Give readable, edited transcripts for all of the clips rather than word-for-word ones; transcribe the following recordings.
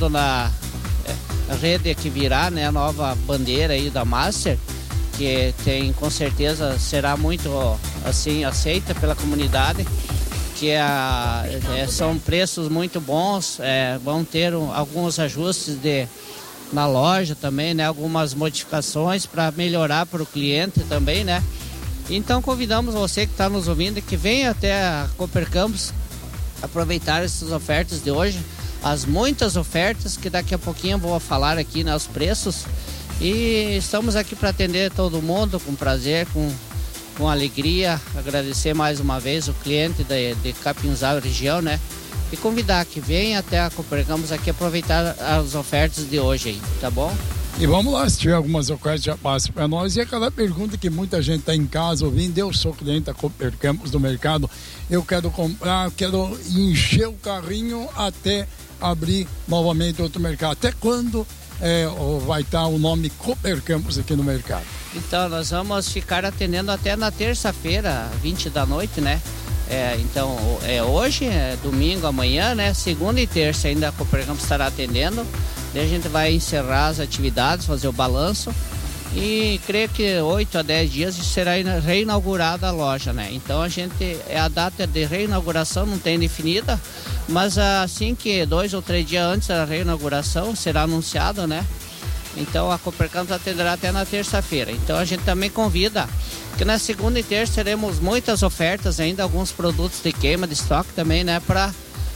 confiando na rede que virá, né, a nova bandeira aí da Master, que tem, com certeza será muito assim aceita pela comunidade, que são preços muito bons, vão ter alguns ajustes na loja também, né, algumas modificações para melhorar para o cliente também, né. Então convidamos você que está nos ouvindo que venha até a Cooper Campos aproveitar essas ofertas de hoje, as muitas ofertas que daqui a pouquinho eu vou falar aqui, né, os preços, e estamos aqui para atender todo mundo com prazer, com alegria, agradecer mais uma vez o cliente de Capinzal região, né, e convidar que venha até a Cooper Campos aqui aproveitar as ofertas de hoje aí, tá bom? E vamos lá, se tiver algumas ofertas, já passa para nós. E aquela pergunta que muita gente está em casa ouvindo: eu sou cliente da Cooper Campos do mercado, eu quero comprar, quero encher o carrinho até abrir novamente outro mercado. Até quando vai estar o nome Cooper Campos aqui no mercado? Então, nós vamos ficar atendendo até na terça-feira, 20 da noite, né? Então, hoje, domingo, amanhã, né? Segunda e terça ainda a Cooper Campos estará atendendo. Daí a gente vai encerrar as atividades, fazer o balanço e creio que 8 a 10 dias será reinaugurada a loja, né? Então a data de reinauguração não tem definida, mas assim que 2 ou 3 dias antes da reinauguração será anunciado, né? Então a Cooper Campos atenderá até na terça-feira. Então a gente também convida que na segunda e terça teremos muitas ofertas ainda, alguns produtos de queima de estoque também, né? Para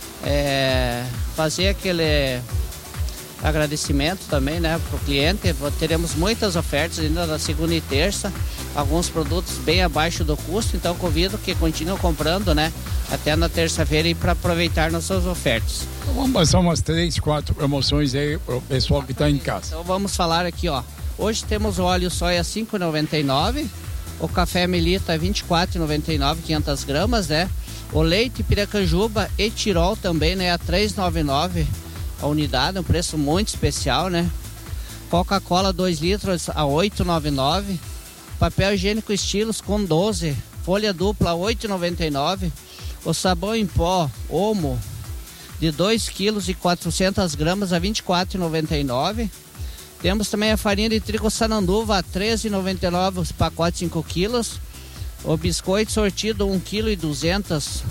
fazer aquele agradecimento também, né, para o cliente. Teremos muitas ofertas ainda na segunda e terça, alguns produtos bem abaixo do custo, então convido que continuem comprando, né, até na terça-feira e para aproveitar nossas ofertas. Então vamos passar umas 3, 4 promoções aí para o pessoal que está em casa. Então vamos falar aqui, ó. Hoje temos o óleo soia 5,99, o café Melita 24,99, 500 gramas, né, o leite Piracanjuba e Tirol também, né, a 3,99 a unidade, um preço muito especial, né? Coca-Cola 2 litros a 8,99. Papel higiênico Estilos com 12, folha dupla a 8,99. O sabão em pó Omo de 2 quilos e 400 gramas a 24,99. Temos também a farinha de trigo Sananduva a 13,99 os pacotes 5 quilos. O biscoito sortido 1 kg e 200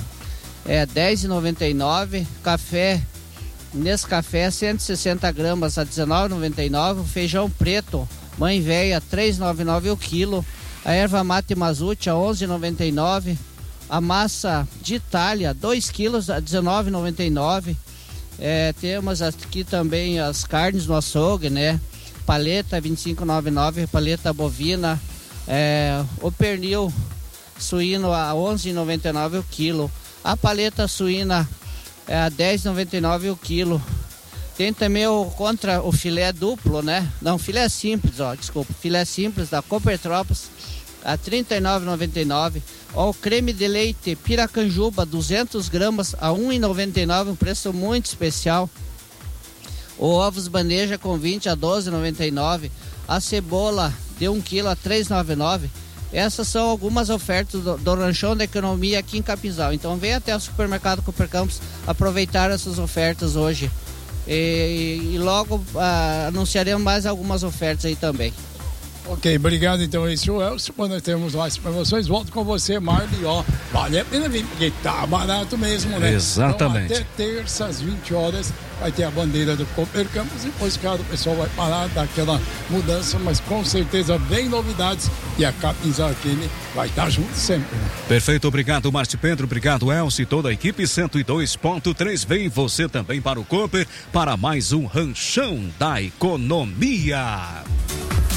10,99. Café Nescafé 160 gramas a 19,99. Feijão preto Mãe Véia 3,99 o quilo. A erva mate Mazute a 11,99. A massa de Itália 2 quilos a 19,99. Temos aqui também as carnes no açougue, né? Paleta 25,99, paleta bovina. O pernil suíno a 11,99 o quilo. A paleta suína a 10,99 o quilo. Tem também o filé duplo, né? Não, filé simples, filé simples da Coopertrópolis a 39,99. O creme de leite Piracanjuba 200 gramas a 1,99, um preço muito especial. O ovos bandeja com 20 a 12,99. A cebola de 1 kg a 3,99. Essas são algumas ofertas do Ranchão da Economia aqui em Capinzal. Então vem até o supermercado Cooper Campos aproveitar essas ofertas hoje. E logo anunciaremos mais algumas ofertas aí também. Ok, obrigado então, esse é o Elcio. Quando nós temos mais promoções, volto com você, Marli, vale a pena vir, porque tá barato mesmo, né? Exatamente. Então, até terça às 20 horas vai ter a bandeira do Cooper Campos, e depois, claro, o pessoal vai parar daquela mudança, mas com certeza vem novidades e a Capinzal FM vai estar junto sempre, né? Perfeito, obrigado, Márcio Pedro, obrigado, Elcio e toda a equipe. 102.3, vem você também para o Cooper, para mais um Ranchão da Economia.